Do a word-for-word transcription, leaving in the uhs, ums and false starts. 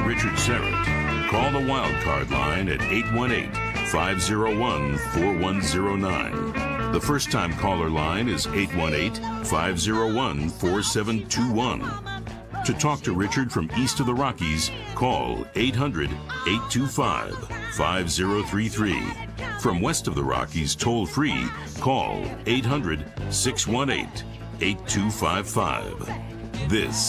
Richard Serrett, call the Wildcard line at eight one eight, five oh one, four one oh nine. The first-time caller line is eight one eight, five oh one, four seven two one. To talk to Richard from east of the Rockies, call eight hundred, eight two five, five oh three three. From west of the Rockies, toll-free, call eight hundred, six one eight, eight two five five. This